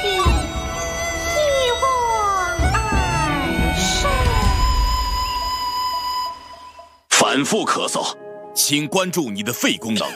希望二世。 反复咳嗽，请关注你的肺功能。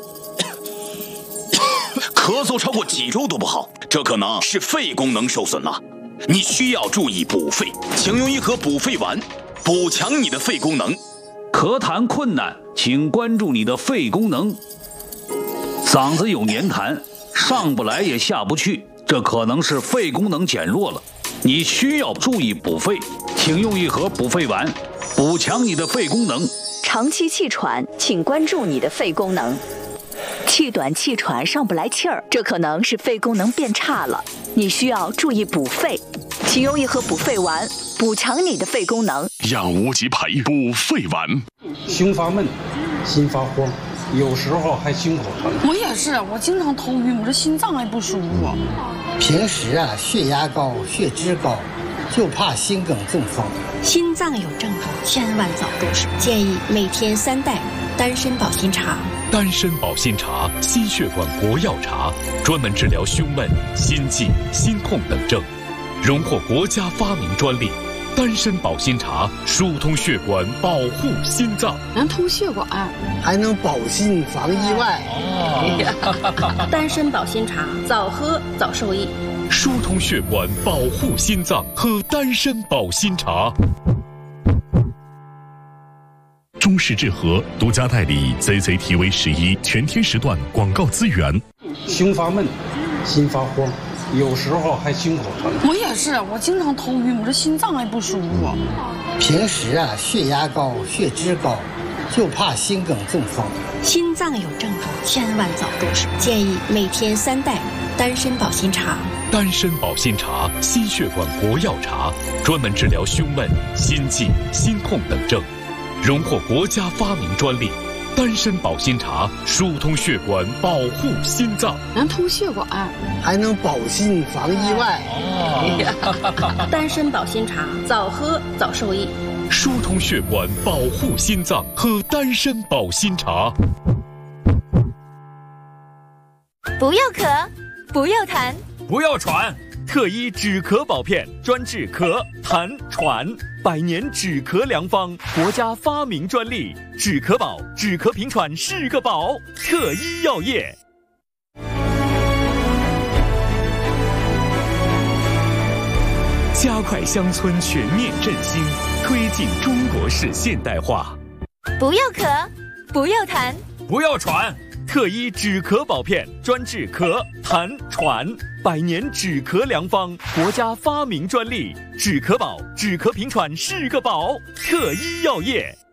咳嗽超过几周都不好，这可能是肺功能受损了。你需要注意补肺，请用一盒补肺丸，补强你的肺功能。 咳痰困难，请关注你的肺功能。嗓子有黏痰，上不来也下不去，这可能是肺功能减弱了。你需要注意补肺，请用一盒补肺丸，补强你的肺功能。 长期气喘，请关注你的肺功能。气短气喘上不来气儿，这可能是肺功能变差了，你需要注意补肺，请用一盒补肺丸，补强你的肺功能。 养无极培补肺丸。 胸发闷，心发慌，有时候还心口疼。 我也是，我经常头晕，我这心脏还不舒服。 平时血压高，血脂高，就怕心梗中风。 心脏有症状，千万早重视。建议每天3袋丹参保心茶。 丹参保心茶，心血管国药茶，专门治疗胸闷、心悸、心痛等症，荣获国家发明专利。丹参保心茶疏通血管，保护心脏， 能通血管， 还能保心防意外。 丹参保心茶，早喝早受益。 疏通血管，保护心脏，喝丹参保心茶。 中式治和独家代理 CCTV11全天时段广告资源。 胸发闷，心发慌，有时候还心口疼。 我也是，我经常头晕，我这心脏还不舒服。 平时血压高，血脂高，就怕心梗中风。 心脏有症状，千万早重视。建议每天3袋丹参保心茶。 丹参保心茶，心血管国药茶，专门治疗胸闷、心悸、心痛等症，荣获国家发明专利。丹参保心茶疏通血管，保护心脏， 能通血管， 还能保心防意外。 丹参保心茶，早喝早受益。 疏通血管，保护心脏，喝丹参保心茶。 不要咳，不要痰， 不要喘，特医止咳宝片，专治咳、痰、喘，100年止咳良方，国家发明专利。止咳宝，止咳平喘是个宝，特医药业。加快乡村全面振兴，推进中国式现代化。 不要咳，不要痰， 不要喘，特医止咳宝片，专治咳、痰、喘，100年止咳良方，国家发明专利。止咳宝，止咳平喘是个宝，特医药业。